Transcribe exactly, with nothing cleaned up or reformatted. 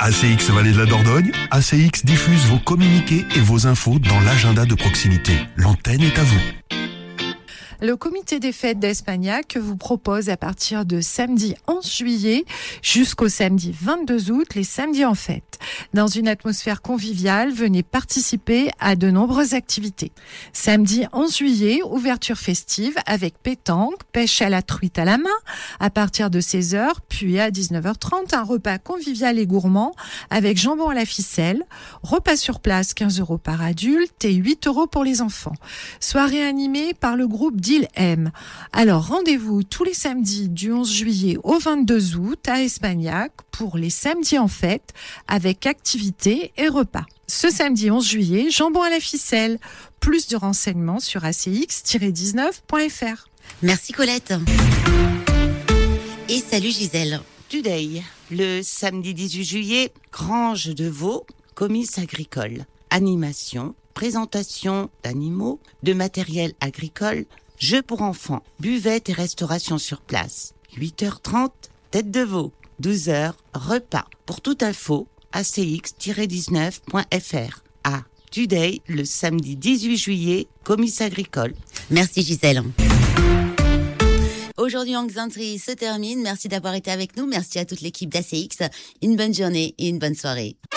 A C X Vallée de la Dordogne, A C X diffuse vos communiqués et vos infos dans l'agenda de proximité. L'antenne est à vous. Le comité des fêtes d'Espagnac vous propose à partir de samedi onze juillet jusqu'au samedi vingt-deux août les samedis en fête. Dans une atmosphère conviviale, venez participer à de nombreuses activités. Samedi onze juillet, ouverture festive avec pétanque, pêche à la truite à la main à partir de seize heures, puis à dix-neuf heures trente, un repas convivial et gourmand avec jambon à la ficelle, repas sur place quinze euros par adulte et huit euros pour les enfants. Soirée animée par le groupe d'Île M. Alors rendez-vous tous les samedis du onze juillet au vingt-deux août à Espagnac pour les samedis en fête avec activités et repas. Ce samedi onze juillet, jambon à la ficelle. Plus de renseignements sur a c x tiret dix-neuf point f r. Merci Colette. Et salut Gisèle. Today, le samedi dix-huit juillet, Grange de Vaux, comice agricole. Animation, présentation d'animaux, de matériel agricole, jeux pour enfants, buvette et restauration sur place. huit heures trente, tête de veau. douze heures, repas. Pour toute info, a c x tiret dix-neuf point f r. À Today, le samedi dix-huit juillet, comice agricole. Merci Gisèle. Aujourd'hui, Angxantri se termine. Merci d'avoir été avec nous. Merci à toute l'équipe d'A C X. Une bonne journée et une bonne soirée.